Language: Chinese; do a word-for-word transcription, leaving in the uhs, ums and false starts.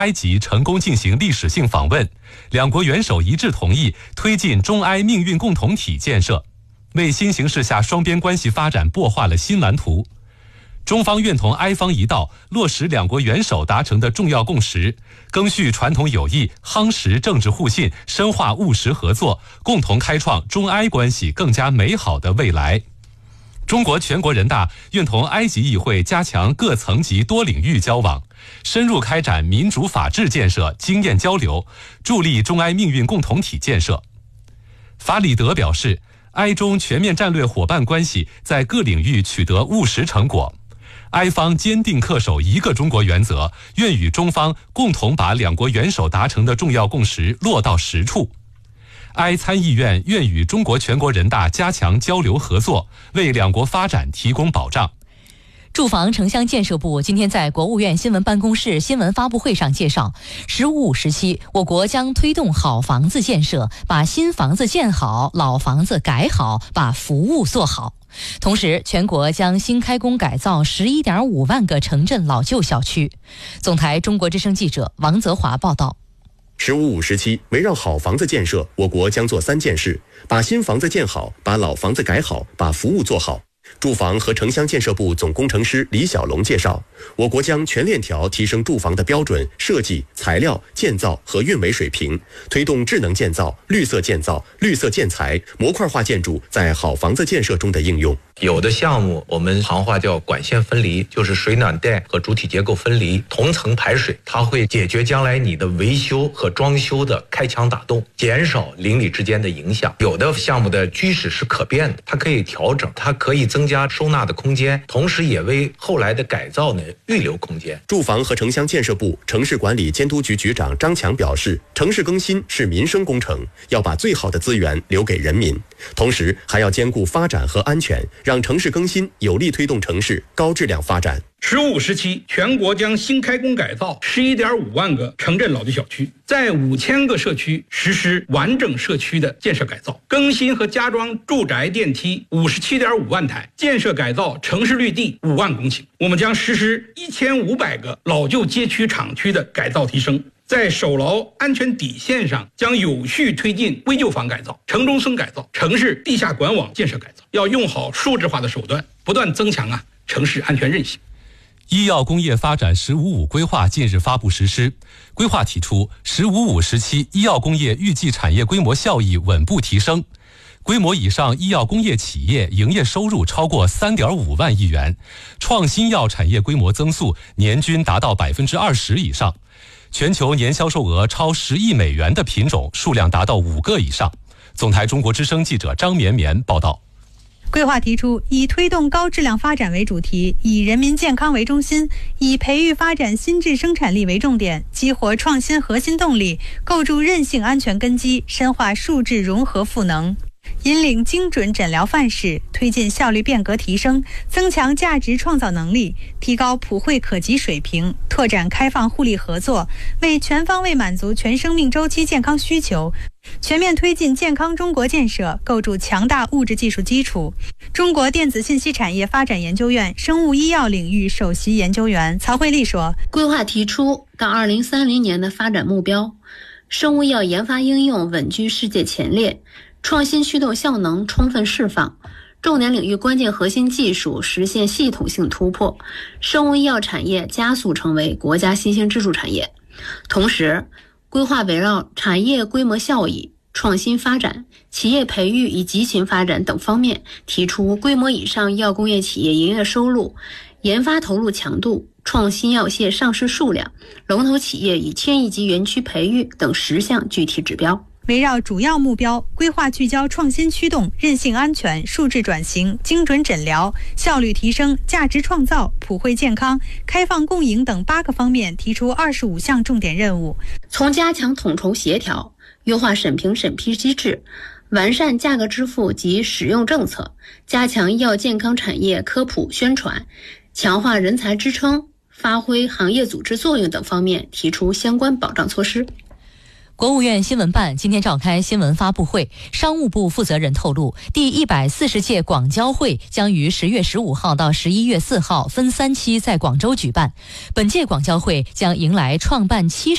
埃及成功进行历史性访问，两国元首一致同意推进中埃命运共同体建设，为新形势下双边关系发展擘画了新蓝图。中方愿同埃方一道，落实两国元首达成的重要共识，赓续传统友谊，夯实政治互信，深化务实合作，共同开创中埃关系更加美好的未来。中国全国人大愿同埃及议会加强各层级多领域交往，深入开展民主法治建设经验交流，助力中埃命运共同体建设。法里德表示，埃中全面战略伙伴关系在各领域取得务实成果，埃方坚定恪守一个中国原则，愿与中方共同把两国元首达成的重要共识落到实处。埃参议院愿与中国全国人大加强交流合作，为两国发展提供保障。 住房城乡建设部今天在国务院新闻办公室新闻发布会上介绍，十五五时期，我国将推动好房子建设，把新房子建好，老房子改好，把服务做好。同时，全国将新开工改造 十一点五万个城镇老旧小区。总台中国之声记者王泽华报道。 十五五时期，围绕好房子建设，我国将做三件事：把新房子建好，把老房子改好，把服务做好。住房和城乡建设部总工程师李小龙介绍，我国将全链条提升住房的标准、设计、材料、建造和运维水平，推动智能建造、绿色建造、绿色建材、模块化建筑在好房子建设中的应用。 有的项目我们行话叫管线分离，就是水暖带和主体结构分离，同层排水，它会解决将来你的维修和装修的开墙打洞，减少邻里之间的影响。有的项目的居室是可变的，它可以调整，它可以增加收纳的空间，同时也为后来的改造呢预留空间。 住房和城乡建设部城市管理监督局局长张强表示，城市更新是民生工程，要把最好的资源留给人民，同时还要兼顾发展和安全，让城市更新有力推动城市高质量发展。 十五时期，全国将新开工改造 十一点五万个城镇老旧小区，在五千个社区实施完整社区的建设改造，更新和加装住宅电梯 五十七点五万台，建设改造城市绿地五万公顷。我们将实施一千五百个老旧街区厂区的改造提升，在守牢安全底线上，将有序推进危旧房改造、城中村改造、城市地下管网建设改造，要用好数字化的手段，不断增强啊城市安全韧性。 医药工业发展十五五规划近日发布实施，规划提出，十五五时期医药工业预计产业规模效益稳步提升，规模以上医药工业企业营业收入超过 三点五万亿元，创新药产业规模增速年均达到 百分之二十 以上，全球年销售额超十亿美元的品种数量达到五个以上。总台中国之声记者张绵绵报道。 规划提出，以推动高质量发展为主题，以人民健康为中心，以培育发展新质生产力为重点，激活创新核心动力，构筑韧性安全根基，深化数质融合赋能，引领精准诊疗范式，推进效率变革提升，增强价值创造能力，提高普惠可及水平，拓展开放互利合作，为全方位满足全生命周期健康需求，全面推进健康中国建设，构筑强大物质技术基础。中国电子信息产业发展研究院生物医药领域首席研究员曹慧丽说， 规划提出到二零三零年的发展目标，生物药研发应用稳居世界前列，创新驱动效能充分释放，重点领域关键核心技术实现系统性突破，生物医药产业加速成为国家新兴支柱产业。同时，规划围绕产业规模效益、创新发展、企业培育与集群发展等方面，提出规模以上医药工业企业营业收入、研发投入强度、创新药械上市数量、龙头企业与千亿级园区培育等十项具体指标。 围绕主要目标，规划聚焦创新驱动、韧性安全、数字转型、精准诊疗、效率提升、价值创造、普惠健康、开放共赢等八个方面，提出二十五项重点任务。 从加强统筹协调、优化审评审批机制、完善价格支付及使用政策、加强医药健康产业科普宣传、强化人才支撑、发挥行业组织作用等方面，提出相关保障措施。 国务院新闻办今天召开新闻发布会，商务部负责人透露，第一百四十届广交会将于十月十五号到十一月四号分三期在广州举办。本届广交会将迎来创办七十